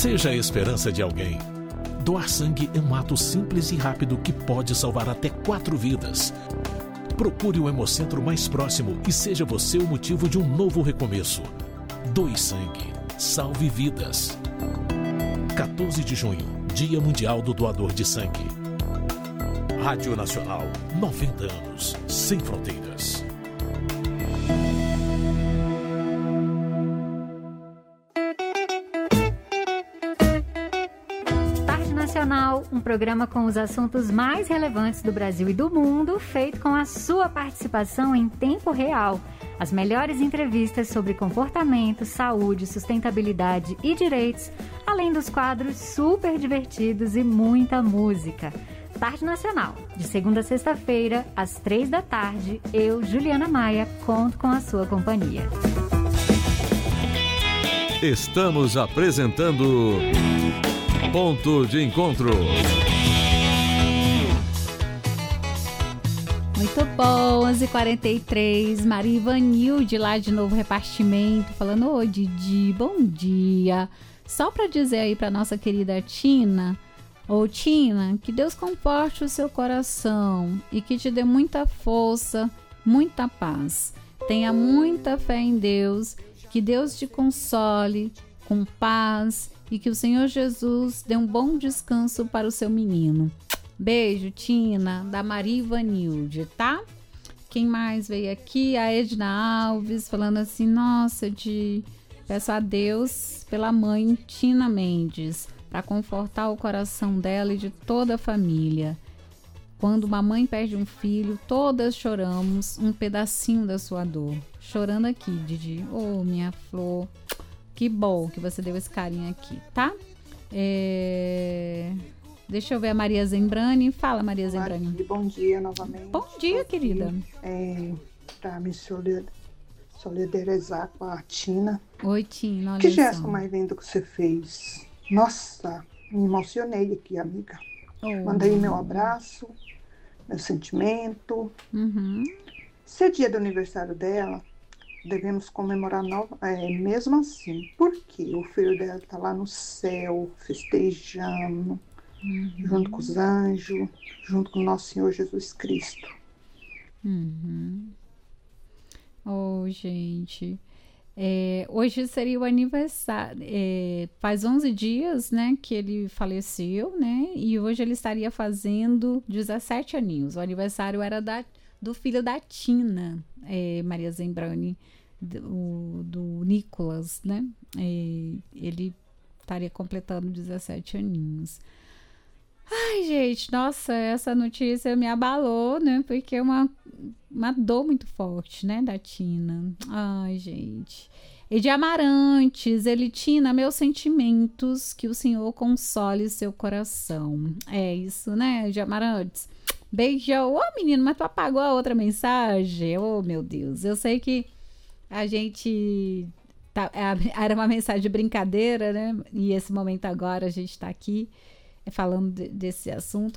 Seja a esperança de alguém. Doar sangue é um ato simples e rápido que pode salvar até 4 vidas. Procure o Hemocentro mais próximo e seja você o motivo de um novo recomeço. Doe sangue. Salve vidas. 14 de junho, Dia Mundial do Doador de Sangue. Rádio Nacional, 90 anos, sem fronteiras. Tarde Nacional, um programa com os assuntos mais relevantes do Brasil e do mundo, feito com a sua participação em tempo real. As melhores entrevistas sobre comportamento, saúde, sustentabilidade e direitos, além dos quadros super divertidos e muita música. Tarde Nacional, de segunda a sexta-feira, às 15h. Eu, Juliana Maia, conto com a sua companhia. Estamos apresentando Ponto de Encontro. Muito bom, 11h43, Maria Ivanilde lá de Novo Repartimento, falando: oi Didi, bom dia. Só para dizer aí para nossa querida Tina, Tina, que Deus conforte o seu coração e que te dê muita força, muita paz. Tenha muita fé em Deus, que Deus te console com paz e que o Senhor Jesus dê um bom descanso para o seu menino. Beijo, Tina, da Maria Ivanilde, tá? Quem mais veio aqui? A Edna Alves, falando assim: nossa, peço a Deus pela mãe Tina Mendes, para confortar o coração dela e de toda a família. Quando uma mãe perde um filho, todas choramos um pedacinho da sua dor. Chorando aqui, Didi. Oh, minha flor. Que bom que você deu esse carinho aqui, tá? Deixa eu ver a Maria Zembrani. Fala, Maria Zembrani. Bom dia novamente. Bom dia, querida. Para me solidarizar com a Tina. Oi, Tina. Olha que gesto mais lindo que você fez. Nossa, me emocionei aqui, amiga. Manda aí meu abraço, meu sentimento. Se é dia do aniversário dela, devemos comemorar mesmo assim. Porque o filho dela está lá no céu, festejando, junto com os anjos, junto com o nosso Senhor Jesus Cristo. Oh, gente. Hoje seria o aniversário. Faz 11 dias, né, que ele faleceu, né? E hoje ele estaria fazendo 17 aninhos. O aniversário era do filho da Tina, Maria Zembrani, do Nicolas, né? Ele estaria completando 17 aninhos. Ai, gente, nossa, essa notícia me abalou, né? Porque é uma dor muito forte, né, da Tina. Ai, gente. E de Amarantes, Tina, meus sentimentos, que o Senhor console seu coração. É isso, né, de Amarantes? Beijão. Ô, menino, mas tu apagou a outra mensagem? Oh, meu Deus. Eu sei que a gente... era uma mensagem de brincadeira, né? E esse momento agora a gente tá aqui falando desse assunto,